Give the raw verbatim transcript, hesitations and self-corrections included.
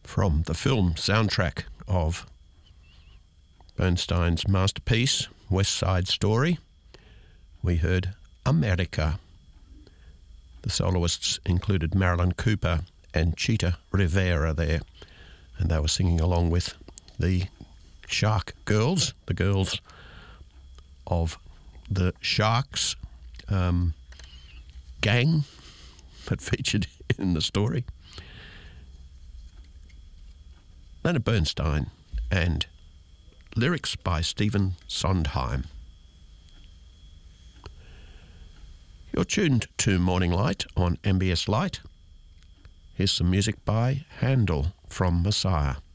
from the film soundtrack of Bernstein's masterpiece, West Side Story, we heard America. The soloists included Marilyn Cooper and Chita Rivera there, and they were singing along with the Shark Girls, the girls of the Sharks um, gang that featured in the story. Leonard Bernstein and lyrics by Stephen Sondheim. You're tuned to Morning Light on M B S Light. Here's some music by Handel from Messiah.